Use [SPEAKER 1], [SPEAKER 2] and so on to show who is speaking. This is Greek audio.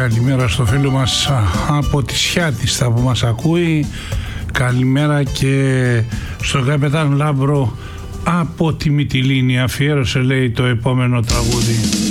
[SPEAKER 1] Καλημέρα στο φίλο μας από τη Σιάτιστα που μας ακούει. Καλημέρα και στον καπετάν Λάμπρο από τη Μυτιλήνη. Αφιέρωσε, λέει, το επόμενο τραγούδι.